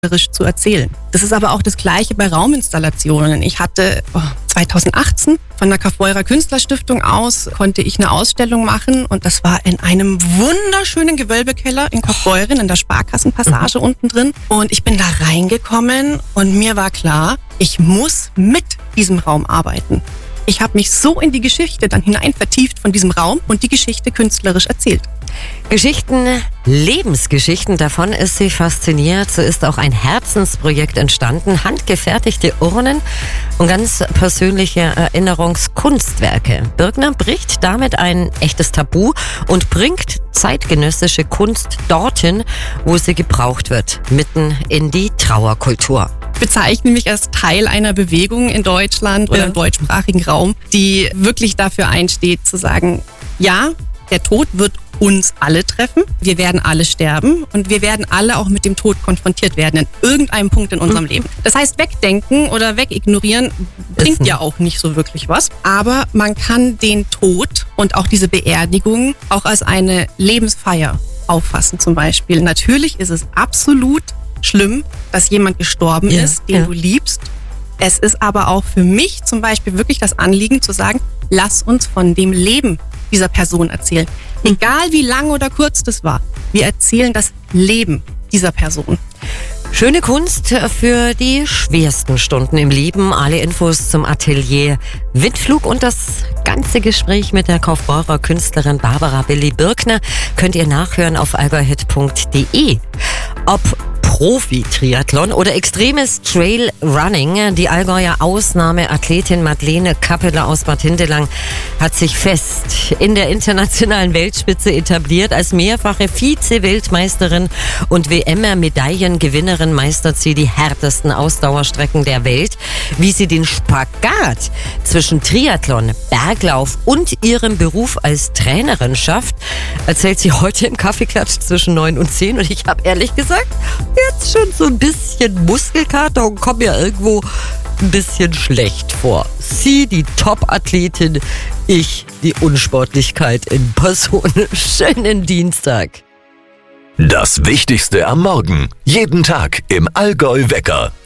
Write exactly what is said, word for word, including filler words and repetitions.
künstlerisch zu erzählen. Das ist aber auch das Gleiche bei Rauminstallationen. Ich hatte oh, zweitausendachtzehn von der Kaufbeurer Künstlerstiftung aus, konnte ich eine Ausstellung machen und das war in einem wunderschönen Gewölbekeller in Kaufbeuren, in der Sparkassenpassage mhm. unten drin. Und ich bin da reingekommen und mir war klar, ich muss mit diesem Raum arbeiten. Ich habe mich so in die Geschichte dann hinein vertieft von diesem Raum und die Geschichte künstlerisch erzählt. Geschichten, Lebensgeschichten, davon ist sie fasziniert. So ist auch ein Herzensprojekt entstanden. Handgefertigte Urnen und ganz persönliche Erinnerungskunstwerke. Birkner bricht damit ein echtes Tabu und bringt zeitgenössische Kunst dorthin, wo sie gebraucht wird, mitten in die Trauerkultur. Ich bezeichne mich als Teil einer Bewegung in Deutschland oder Ja. im deutschsprachigen Raum, die wirklich dafür einsteht, zu sagen, ja, der Tod wird uns alle treffen, wir werden alle sterben und wir werden alle auch mit dem Tod konfrontiert werden in irgendeinem Punkt in unserem mhm. Leben. Das heißt, wegdenken oder wegignorieren bringt ja auch nicht so wirklich was, aber man kann den Tod und auch diese Beerdigung auch als eine Lebensfeier auffassen zum Beispiel. Natürlich ist es absolut schlimm, dass jemand gestorben ja, ist, den ja. du liebst. Es ist aber auch für mich zum Beispiel wirklich das Anliegen zu sagen, lass uns von dem Leben dieser Person erzählen. Egal wie lang oder kurz das war, wir erzählen das Leben dieser Person. Schöne Kunst für die schwersten Stunden im Leben. Alle Infos zum Atelier Windflug und das ganze Gespräch mit der Kaufbeurer Künstlerin Barbara Billy Birkner könnt ihr nachhören auf allgäuhit punkt de. Ob Profi-Triathlon oder extremes Trail-Running. Die Allgäuer Ausnahmeathletin Madeleine Kappeler aus Bad Hindelang hat sich fest in der internationalen Weltspitze etabliert. Als mehrfache Vize-Weltmeisterin und W M-Medaillengewinnerin meistert sie die härtesten Ausdauerstrecken der Welt. Wie sie den Spagat zwischen Triathlon, Berglauf und ihrem Beruf als Trainerin schafft, erzählt sie heute im Kaffeeklatsch zwischen neun und zehn. Und ich habe ehrlich gesagt jetzt schon so ein bisschen Muskelkater und komme mir irgendwo ein bisschen schlecht vor. Sie, die Top-Athletin, ich, die Unsportlichkeit in Person. Schönen Dienstag. Das Wichtigste am Morgen. Jeden Tag im Allgäu Wecker.